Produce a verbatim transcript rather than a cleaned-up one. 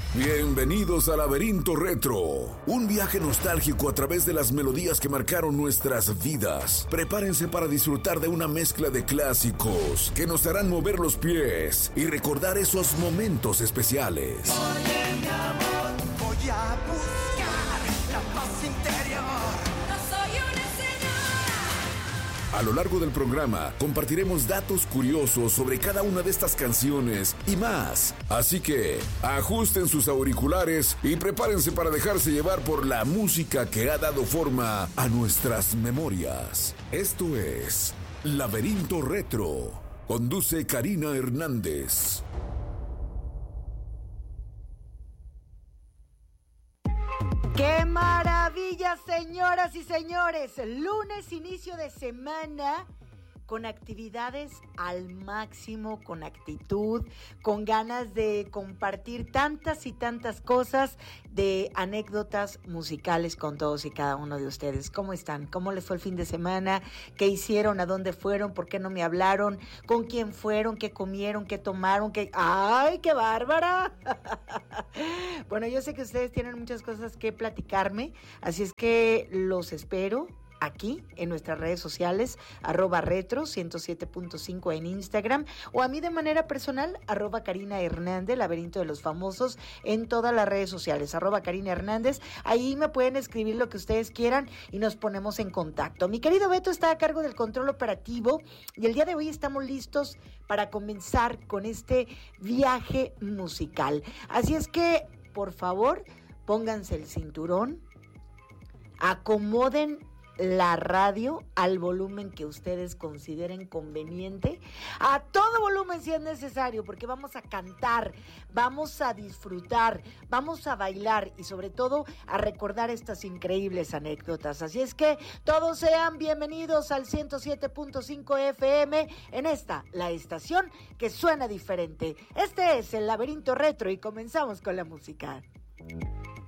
Bienvenidos a Laberinto Retro, un viaje nostálgico a través de las melodías que marcaron nuestras vidas. Prepárense para disfrutar de una mezcla de clásicos que nos harán mover los pies y recordar esos momentos especiales. Oye, mi amor, voy a buscar la paz interior. No soy una señora. A lo largo del programa compartiremos datos curiosos sobre cada una de estas canciones y más. Así que ajusten sus auriculares y prepárense para dejarse llevar por la música que ha dado forma a nuestras memorias. Esto es Laberinto Retro. Conduce Karina Hernández. ¡Qué maravilla, señoras y señores! Lunes, inicio de semana, con actividades al máximo, con actitud, con ganas de compartir tantas y tantas cosas, de anécdotas musicales con todos y cada uno de ustedes. ¿Cómo están? ¿Cómo les fue el fin de semana? ¿Qué hicieron? ¿A dónde fueron? ¿Por qué no me hablaron? ¿Con quién fueron? ¿Qué comieron? ¿Qué tomaron? ¿Qué... ¡Ay, qué bárbara! Bueno, yo sé que ustedes tienen muchas cosas que platicarme, así es que los espero aquí en nuestras redes sociales, arroba retro ciento siete punto cinco en Instagram, o a mí de manera personal, arroba Karina Hernández, Laberinto de los Famosos, en todas las redes sociales, arroba Karina Hernández. Ahí me pueden escribir lo que ustedes quieran y nos ponemos en contacto. Mi querido Beto está a cargo del control operativo y el día de hoy estamos listos para comenzar con este viaje musical. Así es que, por favor, pónganse el cinturón, acomoden la radio al volumen que ustedes consideren conveniente, a todo volumen si es necesario, porque vamos a cantar, vamos a disfrutar, vamos a bailar y sobre todo a recordar estas increíbles anécdotas. Así es que todos sean bienvenidos al ciento siete punto cinco F M en esta, la estación que suena diferente. Este es el Laberinto Retro y comenzamos con la música.